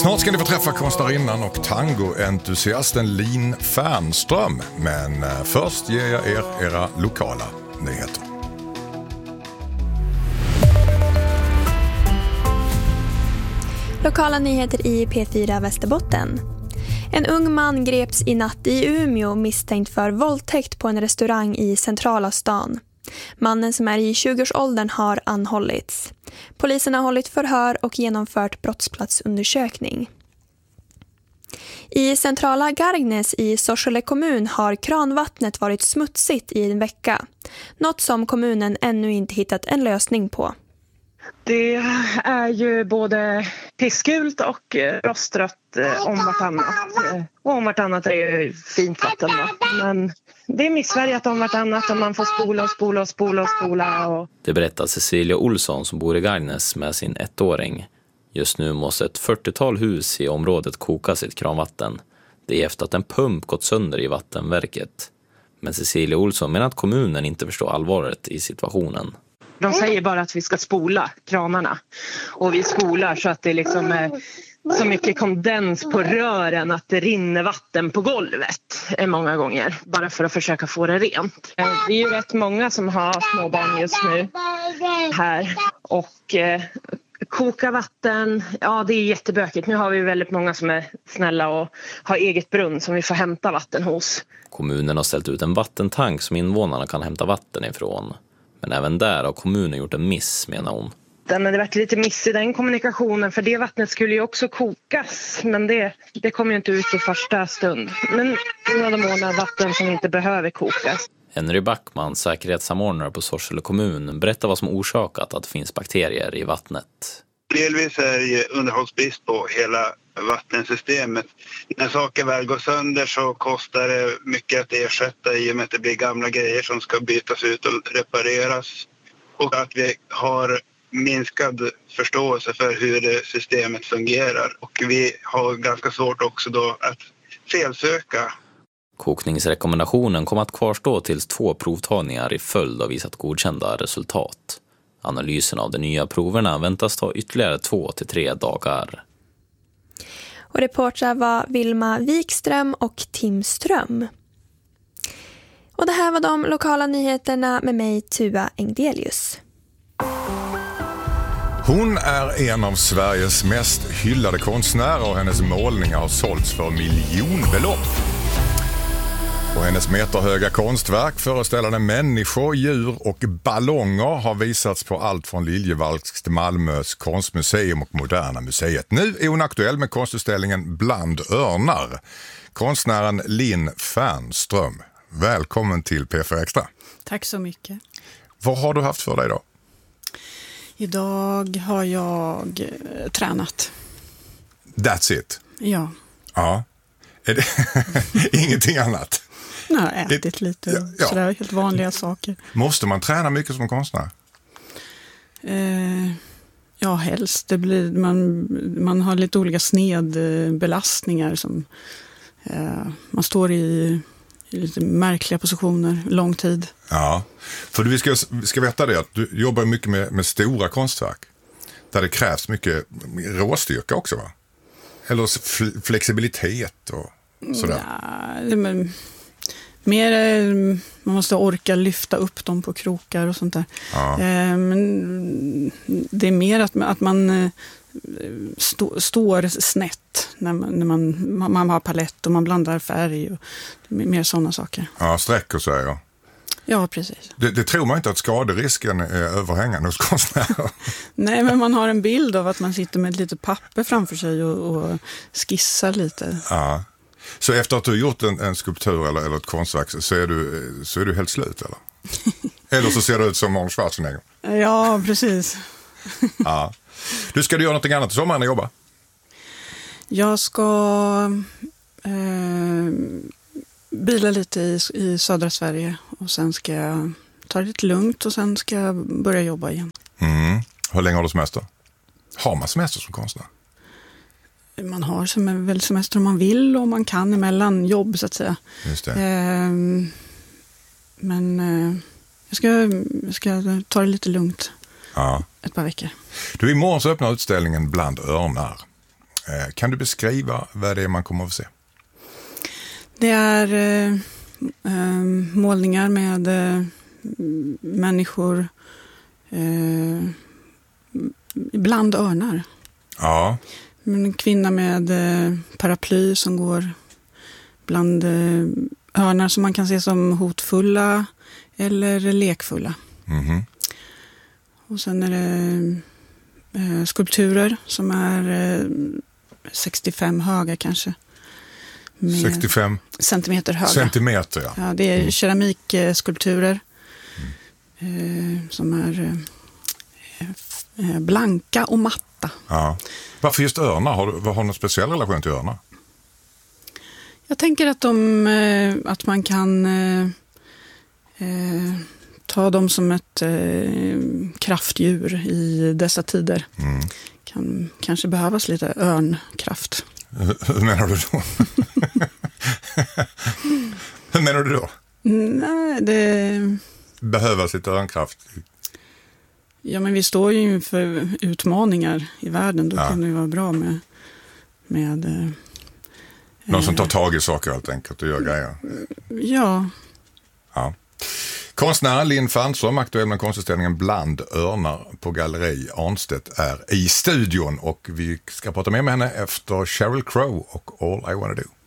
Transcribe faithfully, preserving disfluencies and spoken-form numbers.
Snart ska ni få träffa konstnärinnan och tangoentusiasten Lin Fernström. Men först ger jag er era lokala nyheter. Lokala nyheter i P fyra Västerbotten. En ung man greps i natt i Umeå misstänkt för våldtäkt på en restaurang i centrala stan. Mannen som är i tjugoårsåldern har anhållits. Polisen har hållit förhör och genomfört brottsplatsundersökning. I centrala Gargnäs i Sorsele kommun har kranvattnet varit smutsigt i en vecka. Något som kommunen ännu inte hittat en lösning på. Det är ju både pissgult och rostrött om vartannat. Och om vartannat är ju fint vatten då. Men det är missfärgat om vartannat och man får spola och spola och spola och spola. Och... Det berättar Cecilia Olsson som bor i Gargnäs med sin ettåring. Just nu måste ett fyrtiotal hus i området koka sitt kranvatten. Det är efter att en pump gått sönder i vattenverket. Men Cecilia Olsson menar att kommunen inte förstår allvaret i situationen. De säger bara att vi ska spola kranarna. Och vi spolar så att det liksom är så mycket kondens på rören att det rinner vatten på golvet många gånger. Bara för att försöka få det rent. Det är ju rätt många som har småbarn just nu här. Och eh, koka vatten, ja det är jättebökigt. Nu har vi väldigt många som är snälla och har eget brunn som vi får hämta vatten hos. Kommunen har ställt ut en vattentank som invånarna kan hämta vatten ifrån. Men även där har kommunen gjort en miss, menar hon. Men det har varit lite miss i den kommunikationen, för det vattnet skulle ju också kokas. Men det, det kommer ju inte ut i första stund. Men några månader vatten som inte behöver kokas. Henry Backman, säkerhetssamordnare på Sorsele kommun, berättar vad som orsakat att det finns bakterier i vattnet. Delvis är det underhållsbrist på hela vattensystemet. När saker väl går sönder så kostar det mycket att ersätta i och med att det blir gamla grejer som ska bytas ut och repareras. Och att vi har minskad förståelse för hur det systemet fungerar. Och vi har ganska svårt också då att felsöka. Kokningsrekommendationen kommer att kvarstå tills två provtagningar i följd har visat godkända resultat. Analysen av de nya proverna väntas ta ytterligare två till tre dagar. Och reportrar var Vilma Wikström och Tim Ström. Och det här var de lokala nyheterna med mig, Tua Engdelius. Hon är en av Sveriges mest hyllade konstnärer och hennes målningar har sålts för miljonbelopp. Och hennes meterhöga konstverk föreställande människor, djur och ballonger har visats på allt från Liljevalchs till Malmös konstmuseum och Moderna museet. Nu är hon aktuell med konstutställningen Bland örnar. Konstnären Lin Fernström. Välkommen till P fyra Extra. Tack så mycket. Vad har du haft för dig då? Idag har jag eh, tränat. That's it? Ja. Ja. Är det ingenting annat? Nej, ätit det, lite. Ja. Sådär helt vanliga saker. Måste man träna mycket som konstnär? Eh, ja, helst. Det blir, man, man har lite olika snedbelastningar. Som, eh, man står i, i lite märkliga positioner lång tid. Ja, för vi ska, vi ska veta det att du jobbar mycket med, med stora konstverk. Där det krävs mycket råstyrka också, va? Eller fl- flexibilitet och sådär. Ja, men... Mer, man måste orka lyfta upp dem på krokar och sånt där. Ja. Men det är mer att, att man stå, står snett när man, när man, man har palett och man blandar färg och mer sådana saker. Ja, sträck och så ja. Ja, precis. Det, det tror man inte att skaderisken är överhängande hos konstnärer. Nej, men man har en bild av att man sitter med ett litet papper framför sig och, och skissar lite. Ja. Så efter att du gjort en, en skulptur eller, eller ett konstverk så är, du, så är du helt slut, eller? Eller så ser du ut som Arnold Schwarzenegger. Ja, precis. Ja. Du, ska du göra något annat i sommaren och jobba? Jag ska eh, bila lite i, i södra Sverige och sen ska jag ta det lite lugnt och sen ska jag börja jobba igen. Mm. Hur länge har du semester? Har man semester som konstnär? Man har sem- väl semester om man vill och man kan emellan jobb så att säga. Just det. Eh, men eh, jag, ska, jag ska ta det lite lugnt ja. ett par veckor. Du, imorgon så öppnar utställningen Bland örnar. Eh, kan du beskriva vad det är man kommer att få se? Det är eh, eh, målningar med eh, människor, eh, ibland örnar. Ja. En kvinna med eh, paraply som går bland eh, örnar som man kan se som hotfulla eller lekfulla. Mm-hmm. Och sen är det eh, skulpturer som är eh, sextiofem höga kanske. sextiofem centimeter höga. Centimeter, ja. Ja, det är Mm. keramikskulpturer mm. eh, som är eh, blanka och matta. Ja. Varför just örnar? Har du, har du någon speciell relation till örnar? Jag tänker att, de, eh, att man kan eh, eh, ta dem som ett eh, kraftdjur i dessa tider. Mm. Kan kanske behövas lite örnkraft. Hur menar du då? Hur menar du då? Nej, det... Behövas lite örnkraft? Ja, men vi står ju inför utmaningar i världen. Då ja. kan det ju vara bra med... med eh, Någon som tar tag i saker helt enkelt och gör grejer. Ja. Ja. Konstnären Linn Fernström, aktuell med konstutställningen Bland örnar på Galleri Arnstedt, är i studion och vi ska prata med henne efter Sheryl Crow och All I Wanna Do.